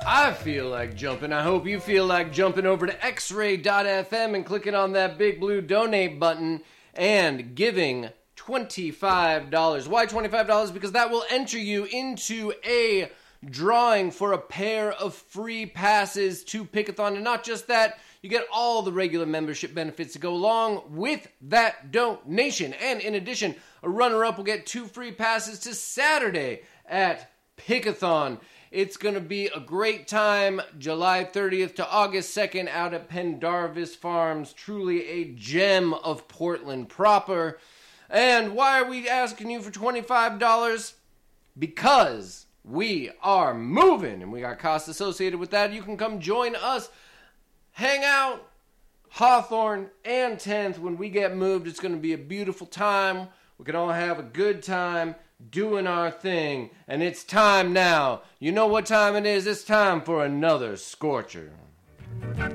I feel like jumping. I hope you feel like jumping over to xray.fm and clicking on that big blue donate button and giving $25. Why $25? Because that will enter you into a drawing for a pair of free passes to Pickathon. And not just that, you get all the regular membership benefits to go along with that donation. And in addition, a runner-up will get 2 free passes to Saturday at Pickathon. It's going to be a great time, July 30th to August 2nd out at Pendarvis Farms. Truly a gem of Portland proper. And why are we asking you for $25? Because we are moving, and we got costs associated with that. You can come join us, hang out, Hawthorne and 10th. When we get moved, it's going to be a beautiful time. We can all have a good time doing our thing, and it's time now. You know what time it is? It's time for another Scorcher.